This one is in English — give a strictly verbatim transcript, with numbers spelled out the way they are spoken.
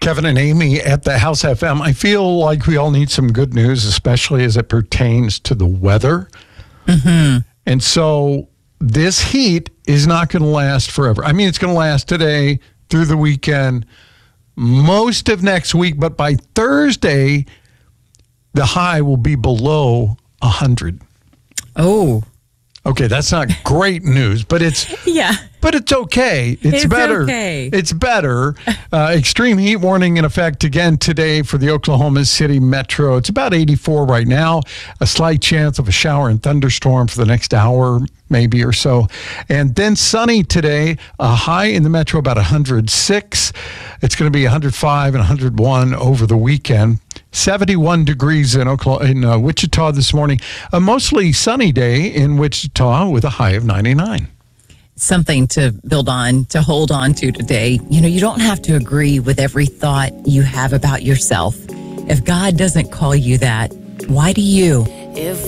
Kevin and Amy at the House F M. I feel like we all need some good news, especially as it pertains to the weather. Mm-hmm. And so this heat is not going to last forever. I mean, it's going to last today through the weekend, most of next week, but by Thursday, the high will be below one hundred. Oh. Okay, that's not great news, but it's yeah. But it's okay. It's, it's better. Okay. It's better. Uh, extreme heat warning in effect again today for the Oklahoma City Metro. It's about eighty-four right now. A slight chance of a shower and thunderstorm for the next hour, maybe or so. And then sunny today. A high in the Metro about one hundred six. It's going to be one hundred five and one hundred one over the weekend. seventy-one degrees in Oklahoma, in uh, Wichita this morning. A mostly sunny day in Wichita with a high of ninety-nine. Something to build on, to hold on to today. You know, you don't have to agree with every thought you have about yourself. If God doesn't call you that, why do you? If